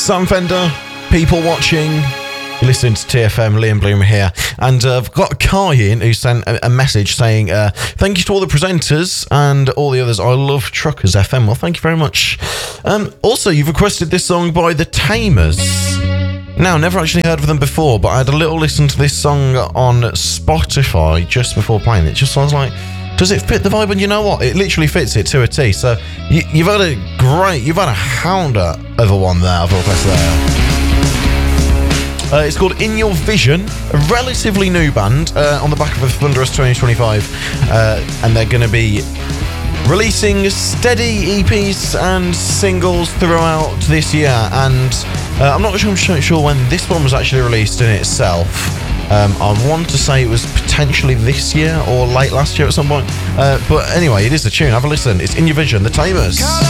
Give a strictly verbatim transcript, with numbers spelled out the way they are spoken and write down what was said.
Sam Fender, people watching. You're listening to T F M, Liam Bloom here. And uh, I've got Kai in who sent a, a message saying, uh, thank you to all the presenters and all the others. I love Truckers F M. Well, thank you very much. Um, also, you've requested this song by The Tamers. Now, never actually heard of them before, but I had a little listen to this song on Spotify just before playing it. Just sounds like, does it fit the vibe? And you know what? It literally fits it to a T. So you, you've had a great, you've had a hounder of a one there, I've requested there. Uh, it's called In Your Vision, a relatively new band uh, on the back of a Thunderous twenty twenty-five, uh, and they're going to be releasing steady E Ps and singles throughout this year, and uh, I'm not sure, I'm sure when this one was actually released in itself. Um, I want to say it was potentially this year or late last year at some point, uh, but anyway, it is a tune. Have a listen. It's In Your Vision, The Tamers.